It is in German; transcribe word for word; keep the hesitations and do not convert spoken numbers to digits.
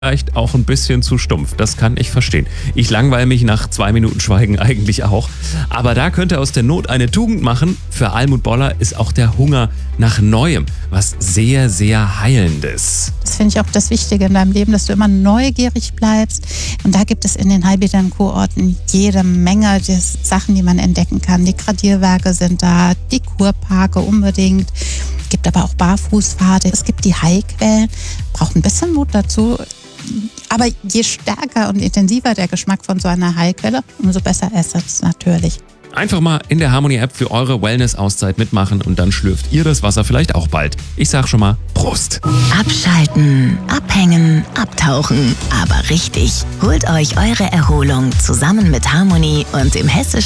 vielleicht auch ein bisschen zu stumpf. Das kann ich verstehen. Ich langweile mich nach zwei Minuten Schweigen eigentlich auch. Aber da könnte aus der Not eine Tugend machen. Für Almut Boller ist auch der Hunger nach Neuem was sehr, sehr Heilendes. Das finde ich auch das Wichtige in deinem Leben, dass du immer neugierig bleibst. Und da gibt es in den Heilbädern Kurorten jede Menge des Sachen, die man entdecken kann. Die Gradierwerke sind da, die Kurparke unbedingt. Es gibt aber auch Barfußpfade. Es gibt die Heilquellen. Braucht ein bisschen Mut dazu. Aber je stärker und intensiver der Geschmack von so einer Heilquelle, umso besser ist es natürlich. Einfach mal in der Harmonie-App für eure Wellness-Auszeit mitmachen und dann schlürft ihr das Wasser vielleicht auch bald. Ich sag schon mal Prost. Abschalten, abhängen, abtauchen. Aber richtig. Holt euch eure Erholung zusammen mit Harmonie und dem Hessischen